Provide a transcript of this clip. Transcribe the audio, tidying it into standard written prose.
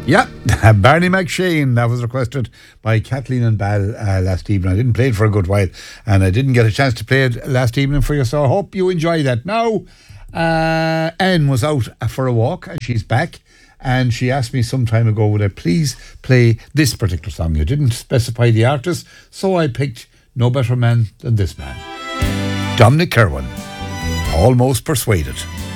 Yeah, Barney McShane. That was requested by Kathleen and Bal last evening. I didn't play it for a good while, and I didn't get a chance to play it last evening for you, so I hope you enjoy that. Now, Anne was out for a walk, and she's back, and she asked me some time ago, would I please play this particular song? You didn't specify the artist, so I picked No Better Man Than This Man. Dominic Kirwan, Almost Persuaded.